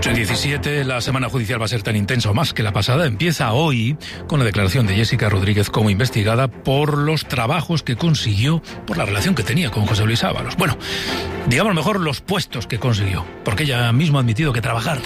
8:17, la semana judicial va a ser tan intensa o más que la pasada. Empieza hoy con la declaración de Jessica Rodríguez como investigada por los trabajos que consiguió, por la relación que tenía con José Luis Ábalos. Bueno, digamos mejor los puestos que consiguió, porque ella misma ha admitido que trabajar,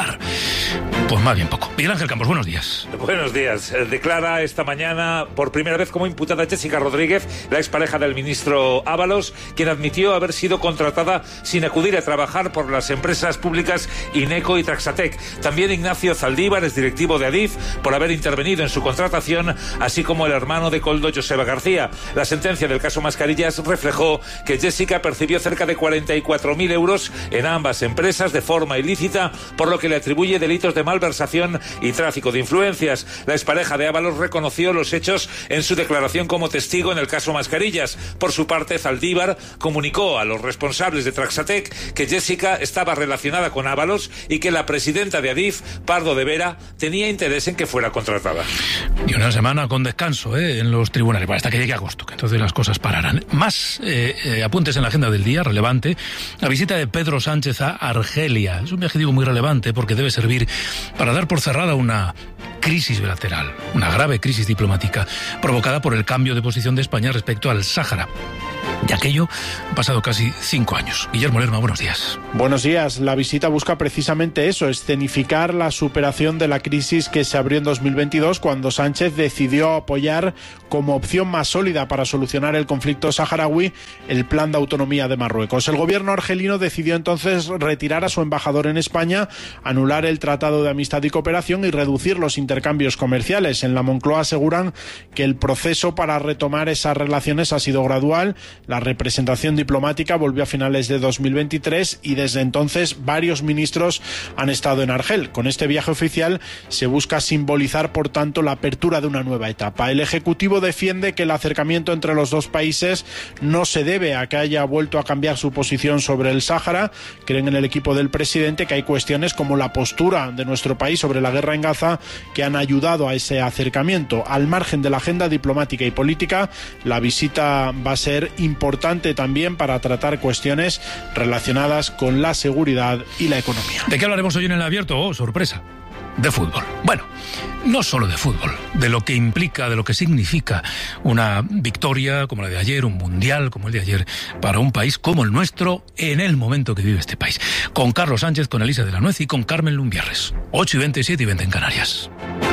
pues más bien poco. Miguel Ángel Campos, buenos días. Buenos días. Declara esta mañana por primera vez como imputada Jessica Rodríguez, la expareja del ministro Ábalos, quien admitió haber sido contratada sin acudir a trabajar por las empresas públicas Ineco y Traxatec. También Ignacio Zaldívar es directivo de Adif por haber intervenido en su contratación, así como el hermano de Koldo, Joseba García. La sentencia del caso Mascarillas reflejó que Jessica percibió cerca de 44.000 euros en ambas empresas de forma ilícita, por lo que le atribuye delitos de malversación y tráfico de influencias. La expareja de Ábalos reconoció los hechos en su declaración como testigo en el caso Mascarillas. Por su parte, Zaldívar comunicó a los responsables de Traxatec que Jessica estaba relacionada con Ábalos y que la presidenta de Adif, Pardo de Vera, tenía interés en que fuera contratada. Y una semana con descanso en los tribunales, hasta que llegue agosto, que entonces las cosas pararán. Más apuntes en la agenda del día, relevante, la visita de Pedro Sánchez a Argelia. Es un viaje, digo, muy relevante porque debe servir para dar por cerrada una crisis bilateral, una grave crisis diplomática provocada por el cambio de posición de España respecto al Sáhara. De aquello han pasado casi 5 años. Guillermo Lerma, buenos días. Buenos días. La visita busca precisamente eso, escenificar la superación de la crisis que se abrió en 2022 cuando Sánchez decidió apoyar como opción más sólida para solucionar el conflicto saharaui el plan de autonomía de Marruecos. El gobierno argelino decidió entonces retirar a su embajador en España, anular el Tratado de Amistad y Cooperación y reducir los intercambios comerciales. En la Moncloa aseguran que el proceso para retomar esas relaciones ha sido gradual. La representación diplomática volvió a finales de 2023 y desde entonces varios ministros han estado en Argel. Con este viaje oficial se busca simbolizar, por tanto, la apertura de una nueva etapa. El Ejecutivo defiende que el acercamiento entre los dos países no se debe a que haya vuelto a cambiar su posición sobre el Sáhara. Creen en el equipo del presidente que hay cuestiones como la postura de nuestro país sobre la guerra en Gaza que han ayudado a ese acercamiento. Al margen de la agenda diplomática y política, la visita va a ser importante también para tratar cuestiones relacionadas con la seguridad y la economía. ¿De qué hablaremos hoy en el abierto? Oh, sorpresa. De fútbol. Bueno, no solo de fútbol, de lo que implica, de lo que significa una victoria como la de ayer, un mundial como el de ayer, para un país como el nuestro en el momento que vive este país. Con Carlos Sánchez, con Elisa de la Nuez y con Carmen Lumbierres. 8:20, 7:20 en Canarias.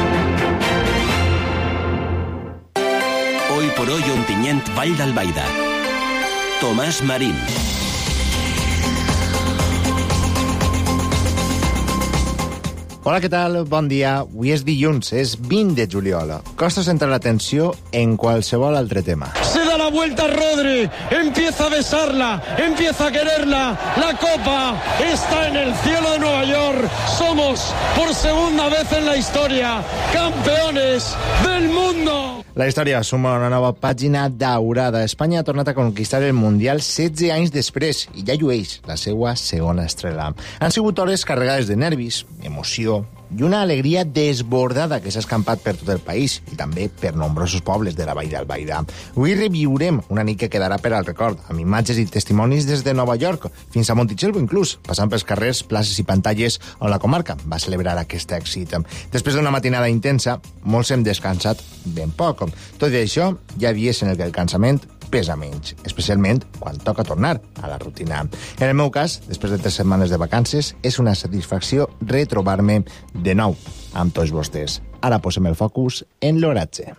Hoy por hoy, Ontinyent, Vall d'Albaida. Tomàs Marín. Hola, què tal? Bon dia. Avui és dilluns, és 20 de juliol. Costa centrar l'atenció en qualsevol altre tema. Se da la vuelta Rodri, empieza a besarla, empieza a quererla. La copa está en el cielo de Nueva York. Somos, por segunda vez en la historia, campeones del mundo. La història suma una nova pàgina daurada. Espanya ha tornat a conquistar el Mundial 16 anys després i ja llueix la seva segona estrela. Han sigut hores carregades de nervis, emoció i una alegria desbordada que s'ha escampat per tot el país i també per nombrosos pobles de la Vall d'Albaida. Avui reviurem una nit que quedarà per al record, amb imatges i testimonis des de Nova York fins a Montitxelvo inclús, passant pels carrers, places i pantalles on la comarca va celebrar aquest èxit. Després d'una matinada intensa, molts hem descansat ben poc. Tot i això, hi ha dies en el que el cansament pesa menys, especialment quan toca tornar a la rutina. En el meu cas, després de 3 setmanes de vacances, és una satisfacció retrobar-me de nou amb tots vostès. Ara posem el focus en l'oratge.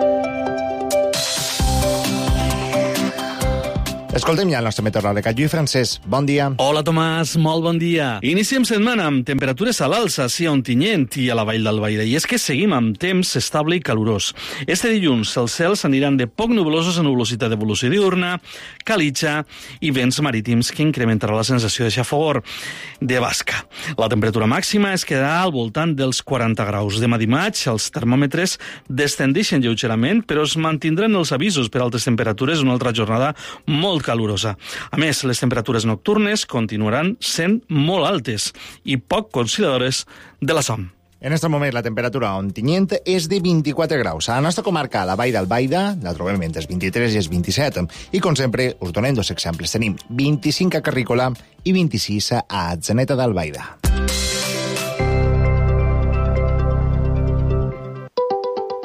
Escoltem ja el nostre meteoròleg, Lluís Francesc. Bon dia. Hola, Tomàs. Molt bon dia. Iniciem setmana amb temperatures a l'alça, sí a Ontinyent i a la Vall d'Albaida. I és que seguim amb temps estable i calorós. Este dilluns els cels aniran de poc nublosos a nuvolositat d'evolució diurna, calitja i vents marítims que incrementarà la sensació de xafogor de basca. La temperatura màxima es quedarà al voltant dels 40 graus. Demà dimarts els termòmetres descendeixen lleugerament, però es mantindran els avisos per altes temperatures una altra jornada molt calorosa. A més, les temperatures nocturnes continuaran sent molt altes i poc conciliadores de la son. En aquest moment la temperatura a Ontinyent és de 24 graus. A la nostra comarca, a la Vall d'Albaida, la trobem entre els 23 i els 27. I com sempre, us donem 2 exemples. Tenim 25 a Carrícola i 26 a Atzeneta d'Albaida.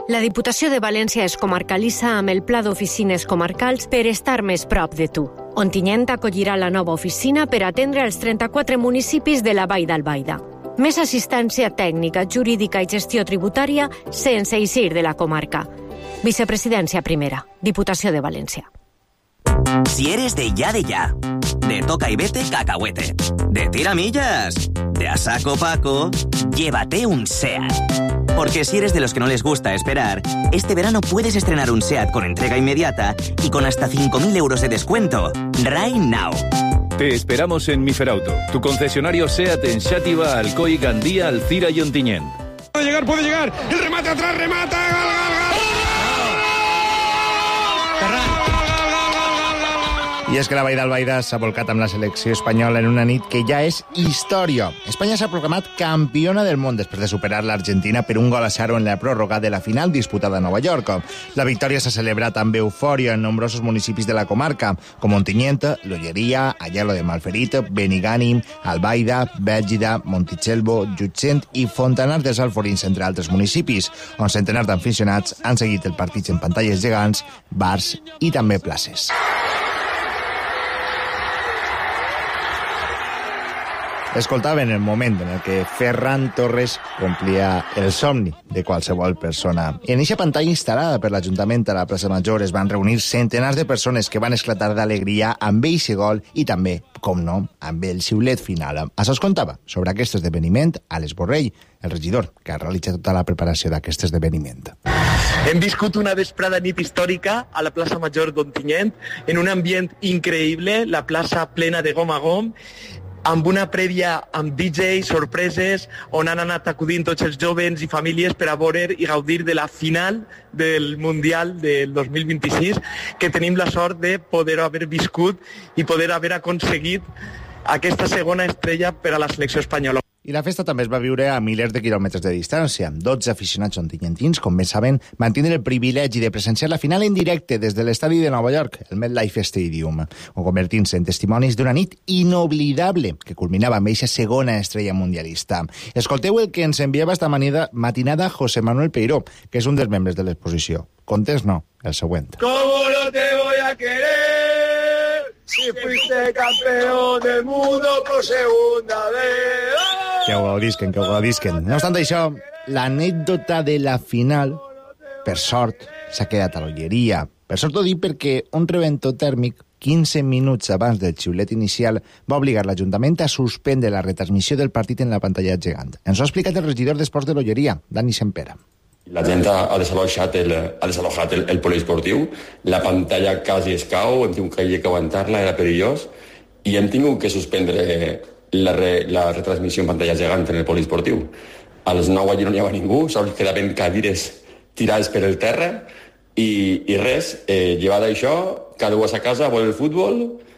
La Diputació de València es comarcalitza amb el Pla d'Oficines Comarcals per estar més prop de tu. Ontinyent acollirà la nova oficina per atendre els 34 municipis de la Vall d'Albaida. Més assistència tècnica, jurídica i gestió tributària sense eixir de la comarca. Vicepresidència primera, Diputació de València. Si eres de ya, de toca y vete cacahuete, de tiramillas, de a saco paco, llévate un SEAT. Porque si eres de los que no les gusta esperar, este verano puedes estrenar un SEAT con entrega inmediata y con hasta 5.000 euros de descuento. Right now. Te esperamos en Miferauto, tu concesionario SEAT en Xàtiva, Alcoi, Gandía, Alcira y Ontinyent. Puede llegar, el remate atrás, remata, I és que la Vall d'Albaida s'ha volcat amb la selecció espanyola en una nit que ja és història. Espanya s'ha proclamat campiona del món després de superar l'Argentina per 1-0 en la pròrroga de la final disputada a Nova York. La victòria s'ha celebrat amb eufòria en nombrosos municipis de la comarca, com Ontinyent, L'Olleria, Ayala de Malferit, Benigànim, Albaida, Bèlgida, Montitxelvo, Llutxent i Fontanars dels Alforins, entre altres municipis, on centenars d'aficionats han seguit el partit en pantalles gegants, bars i també places. Escoltaven el moment en el que Ferran Torres complia el somni de qualsevol persona. I en eixa pantalla instal·lada per l'Ajuntament a la plaça Major es van reunir centenars de persones que van esclatar d'alegria amb eixe gol i també, com no, amb el xiulet final. Això es contava sobre aquest esdeveniment a Àlex Borrell, el regidor que ha realitzat tota la preparació d'aquest esdeveniment. Hem viscut una vesprada nit històrica a la plaça Major d'Ontinyent, en un ambient increïble, la plaça plena de gom a gom, amb una prèvia amb DJs, sorpreses, on han anat acudint tots els jovens i famílies per a veure i gaudir de la final del Mundial del 2026, que tenim la sort de poder haver viscut i poder haver aconseguit aquesta segona estrella per a la selecció espanyola. I la festa també es va viure a milers de quilòmetres de distància. 12 aficionats ontinyentins, com bé saben, van tindre el privilegi de presenciar la final en directe des de l'estadi de Nova York, el MetLife Stadium, convertint-se en testimonis d'una nit inoblidable que culminava amb eixa segona estrella mundialista. Escolteu el que ens enviava esta matinada José Manuel Peiró, que és un dels membres de l'exposició. Contes no, el següent. ¿Cómo no te voy a querer si fuiste campeón del mundo por segunda vez? Que ho gaudisquen, que ho gaudisquen. No obstant això, l'anècdota de la final, per sort, s'ha quedat a l'Olleria. Per sort ho dic perquè un reventó tèrmic 15 minuts abans del xiulet inicial va obligar l'Ajuntament a suspendre la retransmissió del partit en la pantalla gegant. Ens ho ha explicat el regidor d'Esports de l'Olleria, Dani Sempera. La gent ha desalojat el poliesportiu, la pantalla quasi es cau, hem tingut que aguantar-la, era perillós, i hem tingut que suspendre la retransmissió en pantalla gegant en el poliesportiu. A les 9 allí no hi havia ningú, sols quedaven cadires tirades per el terra i res, llevat això, cada un a sa casa a veure el futbol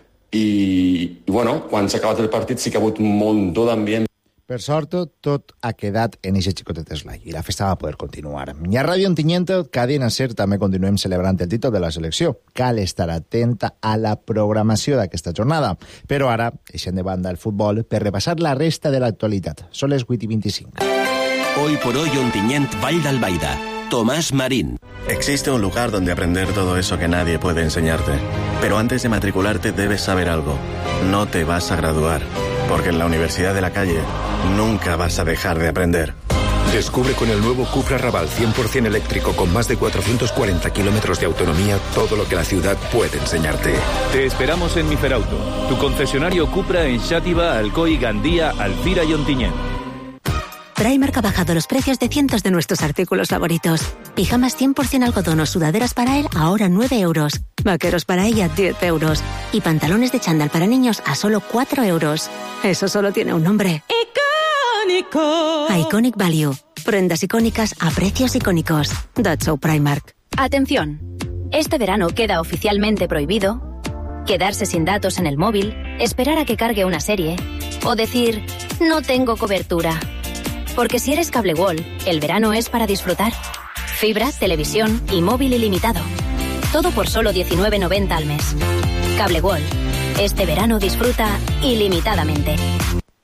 i bueno, quan s'ha acabat el partit sí que ha hagut un munt d'ambient. Per sort, tot ha quedat en eixe xicotet esglai i la festa va poder continuar. I a Ràdio Ontinyent, cadena SER, també continuem celebrant el títol de la selecció. Cal estar atenta a la programació d'aquesta jornada. Però ara, deixem de banda el futbol per repassar la resta de l'actualitat. Són les 8:25. Hoy por hoy Ontinyent, Vall d'Albaida. Tomás Marín. Existe un lugar donde aprender todo eso que nadie puede enseñarte. Pero antes de matricularte debes saber algo. No te vas a graduar. Porque en la Universidad de la Calle nunca vas a dejar de aprender. Descubre con el nuevo Cupra Raval 100% eléctrico con más de 440 kilómetros de autonomía todo lo que la ciudad puede enseñarte. Te esperamos en Miferauto, tu concesionario Cupra en Xàtiva, Alcoi, Gandía, Alcira y Ontinyent. Primark ha bajado los precios de cientos de nuestros artículos favoritos. Pijamas 100% algodón o sudaderas para él a ahora 9 euros. Vaqueros para ella 10 euros. Y pantalones de chándal para niños a solo 4 euros. Eso solo tiene un nombre. ¡Icónico! Iconic Value. Prendas icónicas a precios icónicos. That's so Primark. Atención. Este verano queda oficialmente prohibido quedarse sin datos en el móvil, esperar a que cargue una serie o decir no tengo cobertura. Porque si eres Cable World, el verano es para disfrutar. Fibra, televisión y móvil ilimitado. Todo por solo 19,90 al mes. Cable World. Este verano disfruta ilimitadamente.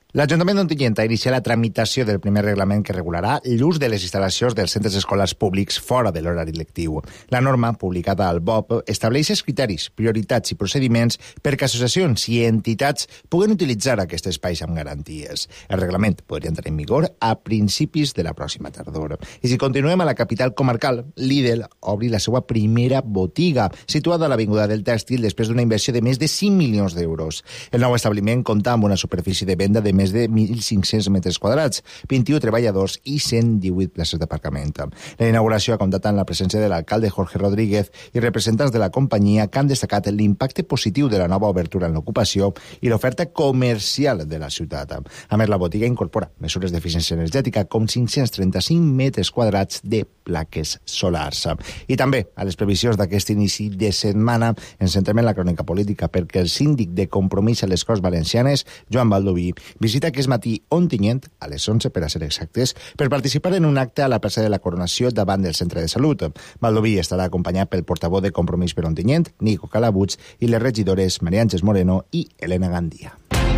L'Ajuntament d'Ontinyent ha iniciat la tramitació del primer reglament que regularà l'ús de les instal·lacions dels centres escolars públics fora de l'horari lectiu. La norma, publicada al BOP, estableix els criteris, prioritats i procediments perquè associacions i entitats puguen utilitzar aquests espais amb garanties. El reglament podria entrar en vigor a principis de la pròxima tardor. I si continuem a la capital comarcal, Lidl obri la seva primera botiga, situada a l'Avinguda del Tèxtil després d'una inversió de més de 5 milions d'euros. El nou establiment compta amb una superfície de venda de més de 1.500 metres quadrats, 21 treballadors i 118 places d'aparcament. La inauguració ha comptat amb la presència de l'alcalde Jorge Rodríguez i representants de la companyia que han destacat l'impacte positiu de la nova obertura en l'ocupació i l'oferta comercial de la ciutat. A més, la botiga incorpora mesures d'eficiència energètica com 535 metres quadrats de plaques solars. I també, a les previsions d'aquest inici de setmana, ens centrem en la crònica política perquè el síndic de Compromís a les Corts Valencianes, Joan Baldoví, visita aquest matí Ontinyent, a les 11 per a ser exactes, per participar en un acte a la plaça de la Coronació davant del centre de salut. Baldoví estarà acompanyat pel portavó de Compromís per Ontinyent, Nico Calabuig, i les regidores Maria Àngels Moreno i Elena Gandia.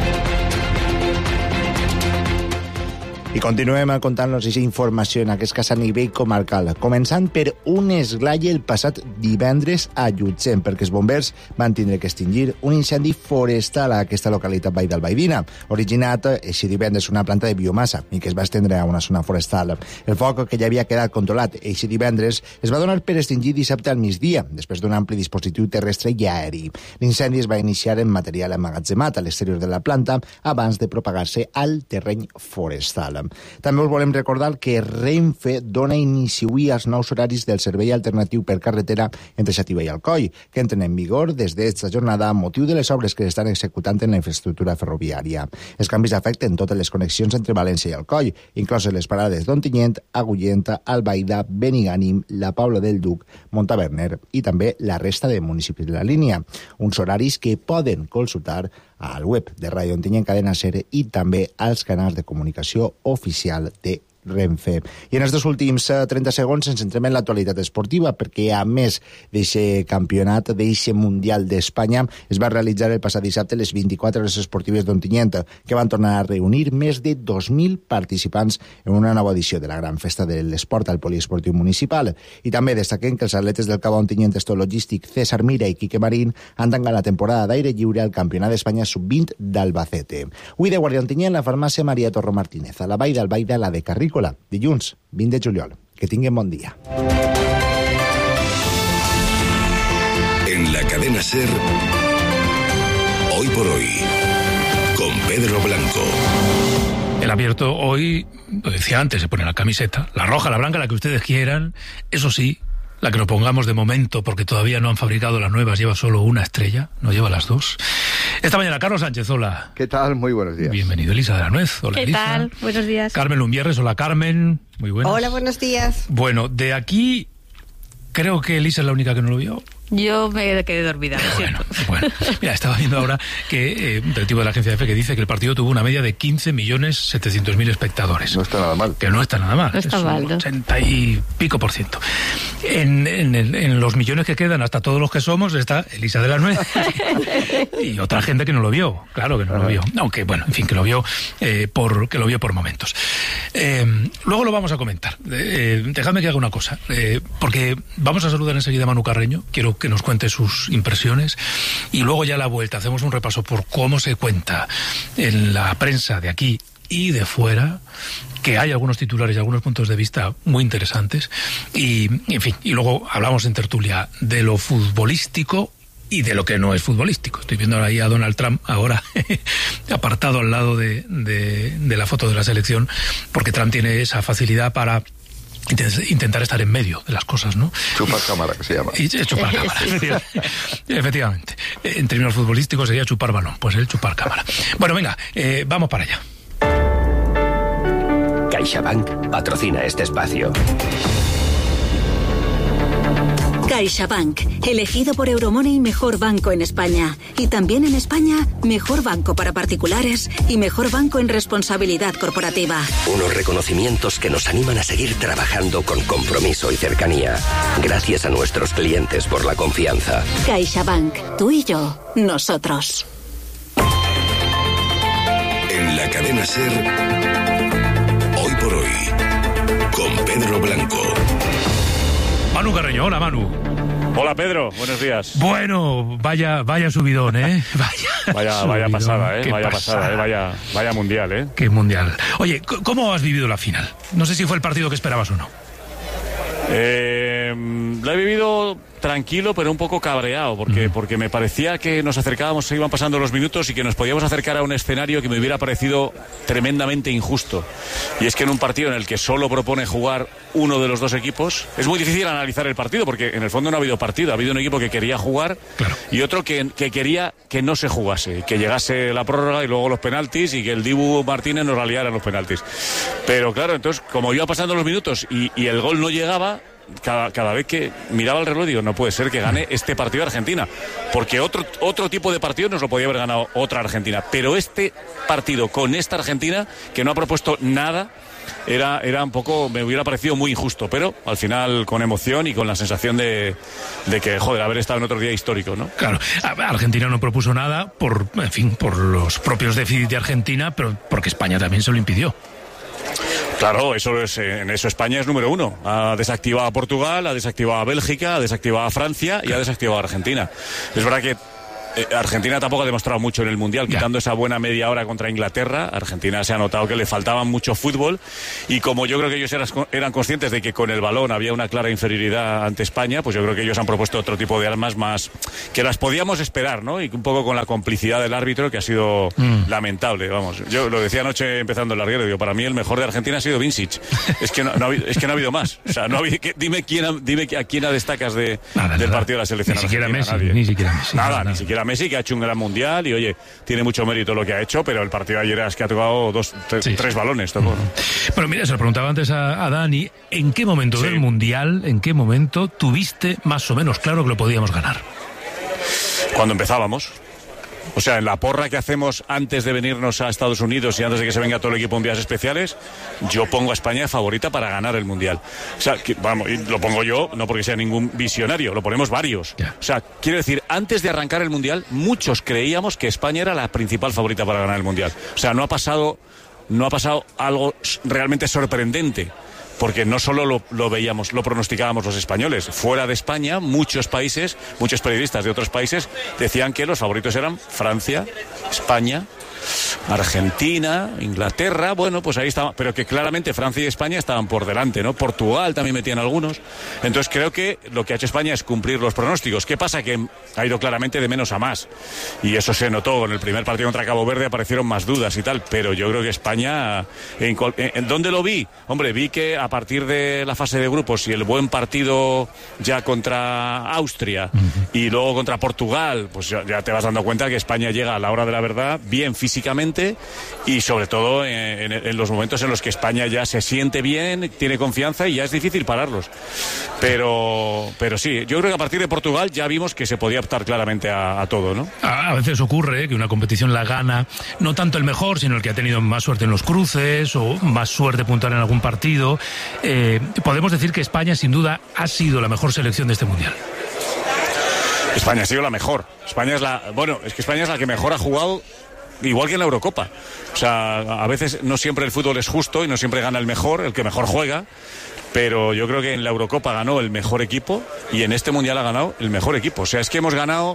I continuem contant-nos aquesta informació, en aquest cas a nivell comarcal, començant per un esglai el passat divendres a Llutxent, perquè els bombers van tindre que extingir un incendi forestal a aquesta localitat vall-d'Albaidina, originat aquest divendres una planta de biomassa i que es va estendre a una zona forestal. El foc, que ja havia quedat controlat aquest divendres, es va donar per extingir dissabte al migdia, després d'un ampli dispositiu terrestre i aeri. L'incendi es va iniciar en material emmagatzemat a l'exterior de la planta abans de propagar-se al terreny forestal. També us volem recordar que Renfe dona inici avui als nous horaris del servei alternatiu per carretera entre Xàtiva i Alcoi, que entren en vigor des d'esta jornada a motiu de les obres que s'estan executant en la infraestructura ferroviària. Els canvis afecten totes les connexions entre València i Alcoi, incloses les parades d'Ontinyent, Agullent, Albaida, Benigànim, la Pobla del Duc, Montaverner i també la resta de municipis de la línia. Uns horaris que poden consultar al web de Ràdio Ontinyent Cadena Ser i també als canals de comunicació oficial de Renfe. I en els últims 30 segons ens centrem en l'actualitat esportiva, perquè a més d'aquest campionat, d'aquest Mundial d'Espanya, es va realitzar el passat dissabte les 24 hores esportives d'Ontinyent, que van tornar a reunir més de 2.000 participants en una nova edició de la gran festa de l'esport al poliesportiu municipal. I també destaquem que els atletes del Cabo Ontinyent Logístic César Mira i Quique Marín han tancat la temporada d'aire lliure al Campionat d'Espanya Sub-20 d'Albacete. Avui de Guàrdia Ontinyent, la farmàcia Maria Torro Martínez, a la Vall d'Albaida, la de Carricola, dilluns 20 de juliol. Que tinguin bon dia. En la cadena SER, Hoy por Hoy, con Pedro Blanco. El abierto hoy, lo decía antes, se pone la camiseta, la roja, la blanca, la que ustedes quieran, eso sí, la que nos pongamos de momento, porque todavía no han fabricado las nuevas, lleva solo una estrella, no lleva las dos. Esta mañana, Carlos Sánchez, hola. ¿Qué tal? Muy buenos días. Bienvenido, Elisa de la Nuez. Hola, ¿Qué Elisa. tal? Buenos días. Carmen Lumbierres, hola, Carmen. Muy buenas. Hola, buenos días. Bueno, de aquí, creo que Elisa es la única que no lo vio. Yo me quedé dormida, lo siento. Bueno, mira, estaba viendo ahora que un directivo de la agencia EFE que dice que el partido tuvo una media de 15.700.000 espectadores. No está nada mal. Que no está nada mal. No está mal, ¿no? 80 y pico %. En los millones que quedan, hasta todos los que somos, está Elisa de la Nuez y otra gente que no lo vio. Claro que no lo vio. Aunque, bueno, en fin, que lo vio por momentos. Luego lo vamos a comentar. Dejadme que haga una cosa. Porque vamos a saludar enseguida a Manu Carreño. Quiero que nos cuente sus impresiones y luego ya a la vuelta hacemos un repaso por cómo se cuenta en la prensa de aquí y de fuera, que hay algunos titulares y algunos puntos de vista muy interesantes y, en fin, y luego hablamos en tertulia de lo futbolístico y de lo que no es futbolístico. Estoy viendo ahí a Donald Trump ahora apartado al lado de la foto de la selección, porque Trump tiene esa facilidad para intentar estar en medio de las cosas, ¿no? Chupar cámara, que se llama. Y chupar cámara, efectivamente. En términos futbolísticos sería chupar balón, pues el chupar cámara. Bueno, venga, vamos para allá. CaixaBank patrocina este espacio. CaixaBank, elegido por Euromoney mejor banco en España. Y también en España, mejor banco para particulares y mejor banco en responsabilidad corporativa. Unos reconocimientos que nos animan a seguir trabajando con compromiso y cercanía. Gracias a nuestros clientes por la confianza. CaixaBank, tú y yo, nosotros. En la cadena Cadena SER, Hoy por Hoy, con Pedro Blanco. Manu Carreño, hola Manu. Hola Pedro, buenos días. Bueno, vaya subidón, ¿eh? Vaya subidón, pasada, ¿eh? Vaya pasada, vaya mundial, ¿eh? Qué mundial. Oye, ¿cómo has vivido la final? No sé si fue el partido que esperabas o no. La he vivido tranquilo, pero un poco cabreado, porque me parecía que nos acercábamos, se iban pasando los minutos y que nos podíamos acercar a un escenario que me hubiera parecido tremendamente injusto. Y es que en un partido en el que solo propone jugar uno de los dos equipos, es muy difícil analizar el partido, porque en el fondo no ha habido partido, ha habido un equipo que quería jugar, claro, y otro que quería que no se jugase, que llegase la prórroga y luego los penaltis y que el Dibu Martínez nos raliara en los penaltis. Pero claro, entonces, como iba pasando los minutos y el gol no llegaba, cada vez que miraba el reloj digo, no puede ser que gane este partido Argentina, porque otro tipo de partido nos lo podía haber ganado otra Argentina, pero este partido con esta Argentina que no ha propuesto nada era un poco, me hubiera parecido muy injusto, pero al final con emoción y con la sensación de que, joder, haber estado en otro día histórico, ¿no? Claro, Argentina no propuso nada por los propios déficits de Argentina, pero porque España también se lo impidió. Claro, en eso España es número uno. Ha desactivado a Portugal, ha desactivado a Bélgica, ha desactivado a Francia y ha desactivado a Argentina. Es verdad que Argentina tampoco ha demostrado mucho en el Mundial, quitando esa buena media hora contra Inglaterra. Argentina se ha notado que le faltaba mucho fútbol, y como yo creo que ellos eran conscientes de que con el balón había una clara inferioridad ante España, pues yo creo que ellos han propuesto otro tipo de armas más que las podíamos esperar, ¿no? Y un poco con la complicidad del árbitro, que ha sido lamentable, vamos. Yo lo decía anoche empezando el larguero, digo, para mí el mejor de Argentina ha sido Vincic. Es que no ha habido más. O sea, dime a quién destacas del partido de la selección argentina. Ni siquiera Messi. Ni siquiera Messi, que ha hecho un gran mundial y oye, tiene mucho mérito lo que ha hecho, pero el partido de ayer es que ha tocado tres balones, tocó, ¿no? Pero mira, se lo preguntaba antes a Dani, ¿en qué momento del mundial, en qué momento tuviste más o menos claro que lo podíamos ganar? Cuando empezábamos. O sea, en la porra que hacemos antes de venirnos a Estados Unidos y antes de que se venga todo el equipo en vías especiales, yo pongo a España favorita para ganar el Mundial. O sea, y lo pongo yo, no porque sea ningún visionario, lo ponemos varios. O sea, quiero decir, antes de arrancar el Mundial, muchos creíamos que España era la principal favorita para ganar el Mundial. O sea, no ha pasado algo realmente sorprendente, porque no solo lo veíamos, lo pronosticábamos los españoles. Fuera de España, muchos periodistas de otros países decían que los favoritos eran Francia, España, Argentina, Inglaterra, bueno, pues ahí estaba, pero que claramente Francia y España estaban por delante, ¿no? Portugal también metían algunos. Entonces creo que lo que ha hecho España es cumplir los pronósticos. ¿Qué pasa? Que ha ido claramente de menos a más, y eso se notó. En el primer partido contra Cabo Verde aparecieron más dudas y tal, pero yo creo que España, ¿en dónde lo vi? Hombre, vi que a partir de la fase de grupos y el buen partido ya contra Austria y luego contra Portugal, pues ya te vas dando cuenta que España llega a la hora de la verdad bien físicamente, y sobre todo en los momentos en los que España ya se siente bien, tiene confianza y ya es difícil pararlos. Pero sí, yo creo que a partir de Portugal ya vimos que se podía optar claramente a todo, ¿no? A veces ocurre que una competición la gana no tanto el mejor, sino el que ha tenido más suerte en los cruces o más suerte puntual en algún partido. Podemos decir que España sin duda ha sido la mejor selección de este Mundial. España ha sido la mejor. España es la que mejor ha jugado, igual que en la Eurocopa. O sea, a veces no siempre el fútbol es justo y no siempre gana el que mejor juega, pero yo creo que en la Eurocopa ganó el mejor equipo y en este Mundial ha ganado el mejor equipo. O sea, es que hemos ganado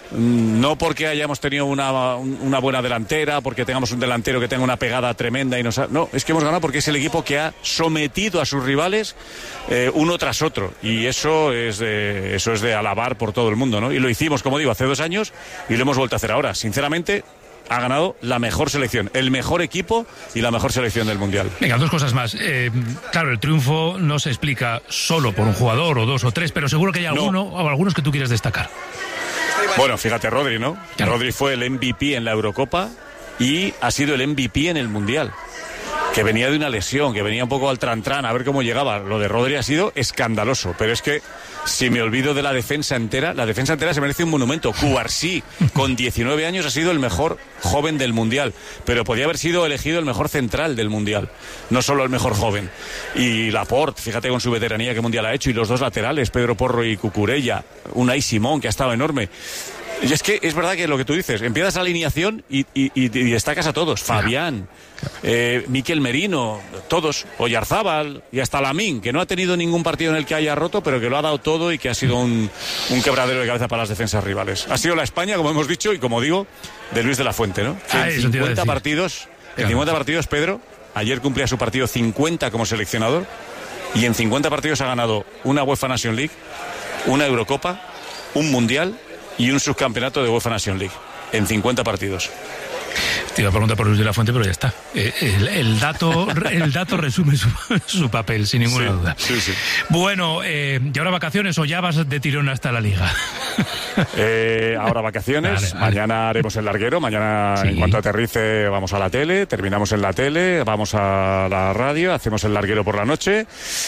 no porque hayamos tenido una buena delantera, porque tengamos un delantero que tenga una pegada tremenda no, es que hemos ganado porque es el equipo que ha sometido a sus rivales uno tras otro, y eso es de alabar por todo el mundo, ¿no? Y lo hicimos, como digo, hace 2 años y lo hemos vuelto a hacer ahora. Sinceramente, ha ganado la mejor selección, el mejor equipo y la mejor selección del Mundial. Venga, 2 cosas más. Claro, el triunfo no se explica solo por un jugador o 2 o 3, pero seguro que hay algunos que tú quieres destacar. Bueno, fíjate, Rodri, ¿no? Claro. Rodri fue el MVP en la Eurocopa y ha sido el MVP en el Mundial, que venía de una lesión, que venía un poco al tran-tran, a ver cómo llegaba. Lo de Rodri ha sido escandaloso, pero es que si me olvido de la defensa entera se merece un monumento. Cubarsí, con 19 años, ha sido el mejor joven del Mundial, pero podía haber sido elegido el mejor central del Mundial, no solo el mejor joven. Y Laporte, fíjate con su veteranía qué Mundial ha hecho, y los 2 laterales, Pedro Porro y Cucurella, Unai Simón, que ha estado enorme. Y es que es verdad que lo que tú dices, empiezas la alineación y destacas a todos. Fabián, Miquel Merino, todos, Oyarzábal y hasta Lamín, que no ha tenido ningún partido en el que haya roto, pero que lo ha dado todo y que ha sido un quebradero de cabeza para las defensas rivales. Ha sido la España, como hemos dicho, y como digo, de Luis de la Fuente, ¿no? En 50 partidos, Pedro, ayer cumplía su partido 50 como seleccionador, y en 50 partidos ha ganado una UEFA Nation League, una Eurocopa, un Mundial y un subcampeonato de UEFA Nation League en 50 partidos. Te iba a preguntar por Luis de la Fuente, pero ya está. El dato resume su papel, sin ninguna duda. Sí. Bueno, ¿y ahora vacaciones o ya vas de tirón hasta la Liga? Ahora vacaciones, vale. Mañana haremos el larguero, mañana en cuanto aterrice vamos a la tele, terminamos en la tele, vamos a la radio, hacemos el larguero por la noche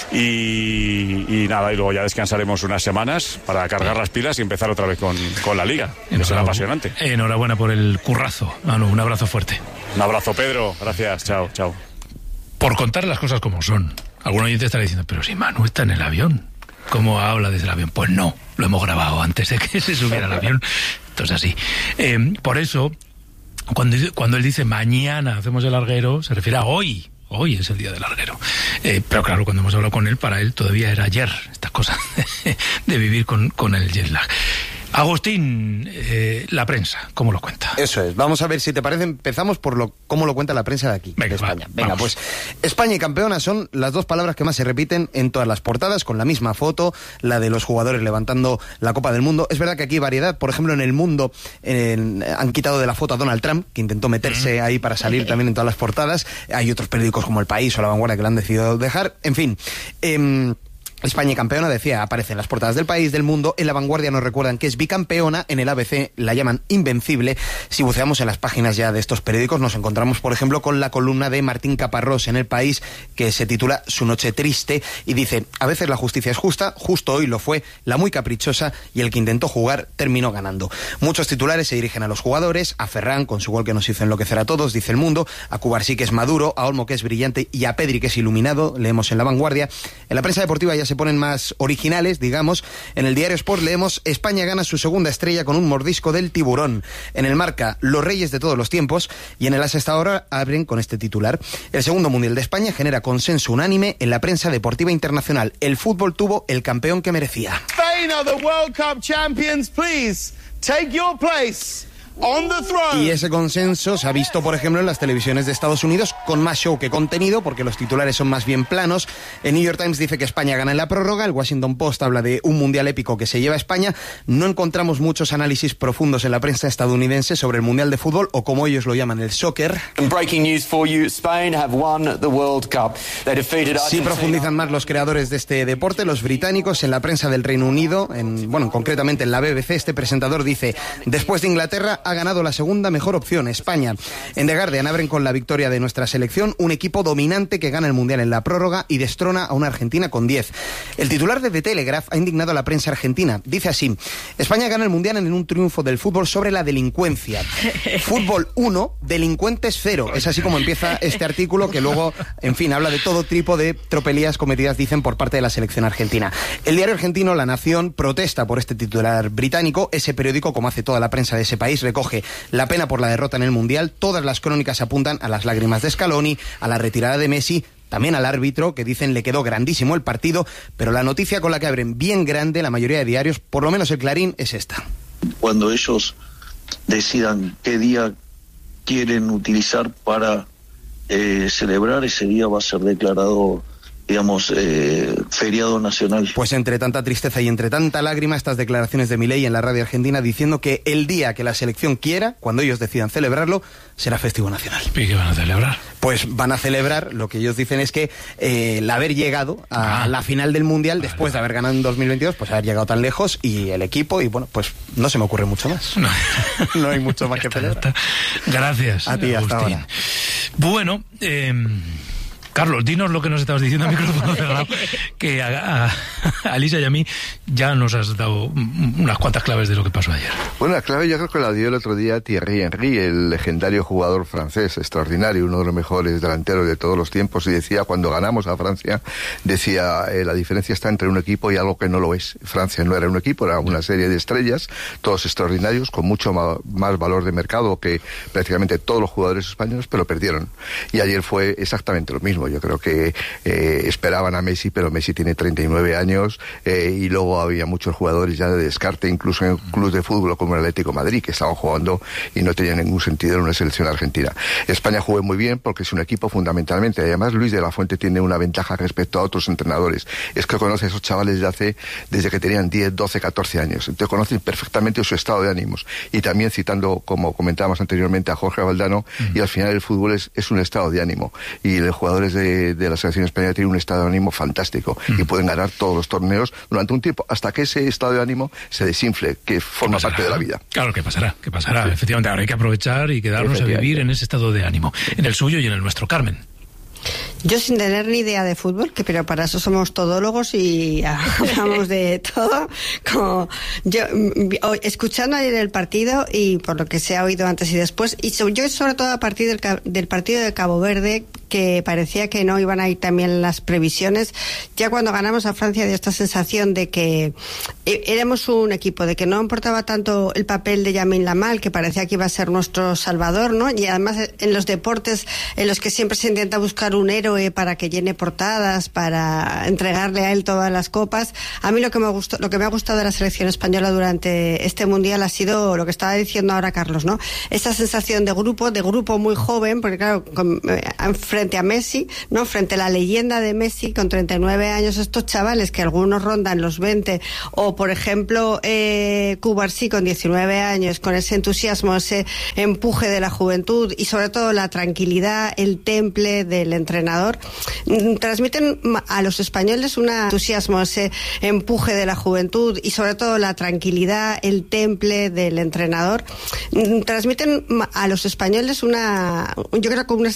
y nada, y luego ya descansaremos unas semanas para cargar las pilas y empezar otra vez con la Liga, que será apasionante. Enhorabuena por el currazo, Manu, un abrazo fuerte. Un abrazo, Pedro, gracias, chao. Por contar las cosas como son, algún oyente estará diciendo, pero si Manu está en el avión, ¿cómo habla desde el avión? Pues no, lo hemos grabado antes de que se subiera al avión. Entonces así. Por eso, cuando él dice mañana hacemos el larguero, se refiere a hoy. Hoy es el día del larguero. Pero claro, cuando hemos hablado con él, para él todavía era ayer. Estas cosas de vivir con el jet lag. Agustín, la prensa, ¿cómo lo cuenta? Eso es, vamos a ver si te parece, empezamos por cómo lo cuenta la prensa de aquí, de España. Venga, pues España y campeona son las dos palabras que más se repiten en todas las portadas, con la misma foto, la de los jugadores levantando la Copa del Mundo. Es verdad que aquí hay variedad, por ejemplo en El Mundo han quitado de la foto a Donald Trump, que intentó meterse ahí para salir también en todas las portadas. Hay otros periódicos como El País o La Vanguardia que lo han decidido dejar, en fin. España y campeona, decía, aparece en las portadas del País, del Mundo. En La Vanguardia nos recuerdan que es bicampeona, en el ABC la llaman invencible. Si buceamos en las páginas ya de estos periódicos nos encontramos, por ejemplo, con la columna de Martín Caparrós en El País, que se titula Su noche triste, y dice: a veces la justicia es justa, justo hoy lo fue la muy caprichosa, y el que intentó jugar terminó ganando. Muchos titulares se dirigen a los jugadores, a Ferran con su gol que nos hizo enloquecer a todos, dice El Mundo, a Cubarsí que es maduro, a Olmo que es brillante y a Pedri que es iluminado, leemos en La Vanguardia. En la prensa deportiva ya se ponen más originales, digamos. En el Diario Sport leemos: España gana su segunda estrella con un mordisco del tiburón. En el Marca, los reyes de todos los tiempos, y en el As hasta ahora abren con este titular: el segundo Mundial de España genera consenso unánime en la prensa deportiva internacional. El fútbol tuvo el campeón que merecía. Spain are the World Cup champions, please take your place. Y ese consenso se ha visto, por ejemplo, en las televisiones de Estados Unidos, con más show que contenido, porque los titulares son más bien planos. El New York Times dice que España gana en la prórroga, el Washington Post habla de un mundial épico que se lleva a España. No encontramos muchos análisis profundos en la prensa estadounidense sobre el mundial de fútbol, o como ellos lo llaman, el soccer. Breaking news for you: Spain have won the World Cup. They defeated Argentina. Sí profundizan más los creadores de este deporte, los británicos. En la prensa del Reino Unido, concretamente en la BBC, este presentador dice: después de Inglaterra ha ganado la segunda mejor opción, España. En The Guardian abren con la victoria de nuestra selección, un equipo dominante que gana el mundial en la prórroga y destrona a una Argentina con 10. El titular de The Telegraph ha indignado a la prensa argentina. Dice así: España gana el mundial en un triunfo del fútbol sobre la delincuencia. Fútbol 1, delincuentes 0. Es así como empieza este artículo, que luego, en fin, habla de todo tipo de tropelías cometidas, dicen, por parte de la selección argentina. El diario argentino La Nación protesta por este titular británico. Ese periódico, como hace toda la prensa de ese país, recoge la pena por la derrota en el Mundial. Todas las crónicas apuntan a las lágrimas de Scaloni, a la retirada de Messi, también al árbitro, que dicen le quedó grandísimo el partido, pero la noticia con la que abren bien grande la mayoría de diarios, por lo menos el Clarín, es esta. Cuando ellos decidan qué día quieren utilizar para celebrar, ese día va a ser declarado, digamos, feriado nacional. Pues entre tanta tristeza y entre tanta lágrima, estas declaraciones de Milei en la radio argentina diciendo que el día que la selección quiera, cuando ellos decidan celebrarlo, será festivo nacional. ¿Y qué van a celebrar? Pues van a celebrar, lo que ellos dicen es que el haber llegado a la final del Mundial, después de haber ganado en 2022, pues haber llegado tan lejos, y el equipo, y bueno, pues no se me ocurre mucho más. No hay mucho más que celebrar. Gracias, a ti, hasta Agustín. ahora. Bueno, Carlos, dinos lo que nos estabas diciendo a micrófono cerrado, que a Lisa y a mí ya nos has dado unas cuantas claves de lo que pasó ayer. Bueno, la clave yo creo que la dio el otro día Thierry Henry, el legendario jugador francés, extraordinario, uno de los mejores delanteros de todos los tiempos, y decía, cuando ganamos a Francia, decía, la diferencia está entre un equipo y algo que no lo es. Francia no era un equipo, era una serie de estrellas, todos extraordinarios, con mucho más valor de mercado que prácticamente todos los jugadores españoles, pero perdieron. Y ayer fue exactamente lo mismo. Yo creo que esperaban a Messi, pero Messi tiene 39 años y luego había muchos jugadores ya de descarte, incluso en clubes de fútbol como el Atlético de Madrid, que estaban jugando y no tenían ningún sentido en una selección argentina. España jugó muy bien porque es un equipo fundamentalmente. Además, Luis de la Fuente tiene una ventaja respecto a otros entrenadores. Es que conoce a esos chavales desde que tenían 10, 12, 14 años. Entonces conocen perfectamente su estado de ánimos. Y también citando, como comentábamos anteriormente, a Jorge Valdano, y al final el fútbol es un estado de ánimo. Y los jugadores de la selección española tienen un estado de ánimo fantástico y pueden ganar todos los torneos durante un tiempo, hasta que ese estado de ánimo se desinfle, que forma parte de la vida. Claro, que pasará. Sí. Efectivamente, ahora hay que aprovechar y quedarnos a vivir en ese estado de ánimo, en el suyo y en el nuestro. Carmen. Yo, sin tener ni idea de fútbol, pero para eso somos todólogos y hablamos de todo, escuchando ayer el partido y por lo que se ha oído antes y después, y yo sobre todo a partir del partido de Cabo Verde, que parecía que no iban a ir también las previsiones, ya cuando ganamos a Francia dio esta sensación de que éramos un equipo, de que no importaba tanto el papel de Lamine Yamal, que parecía que iba a ser nuestro salvador, ¿no? Y además en los deportes en los que siempre se intenta buscar un héroe para que llene portadas, para entregarle a él todas las copas, a mí lo que me ha gustado de la selección española durante este mundial ha sido lo que estaba diciendo ahora Carlos, ¿no? Esa sensación de grupo muy joven, porque claro, frente a Messi, ¿no? Frente a la leyenda de Messi con 39 años, estos chavales que algunos rondan los 20, o por ejemplo Cubarsí con 19 años, con ese entusiasmo, ese empuje de la juventud y sobre todo la tranquilidad, el temple del entrenador, transmiten a los españoles un entusiasmo, ese empuje de la juventud y sobre todo la tranquilidad, el temple del entrenador, transmiten a los españoles yo creo que una